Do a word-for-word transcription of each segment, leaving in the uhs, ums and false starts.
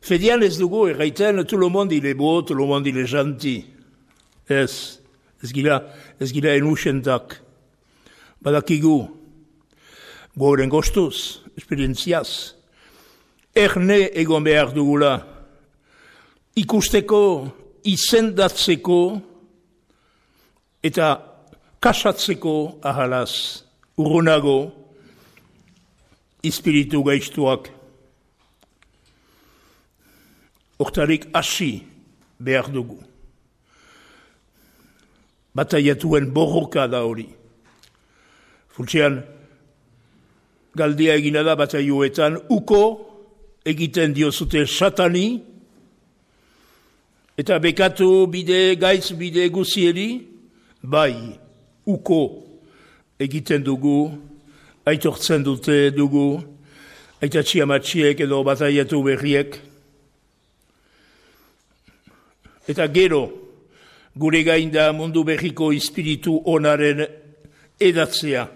Fedian ez dugu erraiten, tout le monde il est beau, tout le monde il est gentil. Ez, ez gira, ez gira enusentak. Badakigu, goren gostuz, esperientziaz, erne egon behar dugula, ikusteko, izendatzeko, eta kasatzeko ahalaz, urrunago, espiritu gaiztuak. Hortarik hasi behar dugu. Bataiatuen borroka da hori. Fultzean, galdia egina da bataioetan, uko egiten diozute satani, eta bekatu bide, gaitz bide guzieri, bai, uko egiten dugu, aitortzen dute dugu, aitatxi amatxiek edo bataiatu berriek, eta gero, gure gain da mundu berriko espiritu onaren edatzea.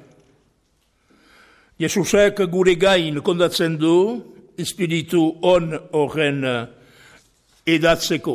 Jesusak gure gain kondatzen du espiritu on horren edatzeko.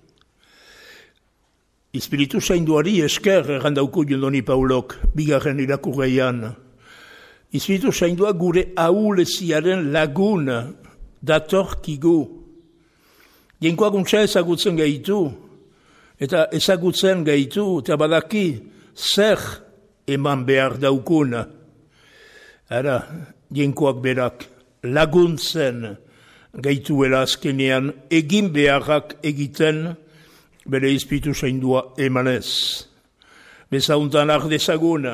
Espiritu zainduari esker errandauko jondoni Paulok, bigarren irakurreian. Espiritu zaindua gure ahuleziaren lagun datorkigu. Jenkoaguntza ezagutzen gaitu, eta ezagutzen gaitu, eta badaki zer eman behar daukun. Ara, jenkoak berak laguntzen gaituela azkenean, egin beharrak egiten bere espiritu zaindua emanez. Bezauntan ardezagun,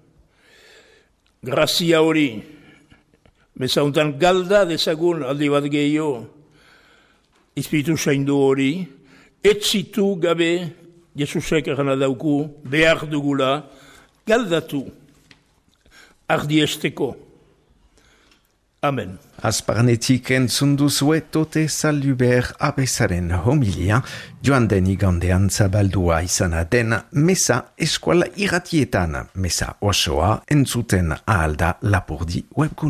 grazia hori, bezauntan galda dezagun aldi bat gehiago, espiritu zaindu hori, etzitu gabe, Jesusek erana dauku, behar dugula, galdatu, ardiesteko. Amen. Azparnetik entzun duzue Tote Saluber abezaren homilia, joan den igandean zabaldua izana den mesa eskuala irratietan, mesa osoa entzuten ahalda Lapurdi webgun.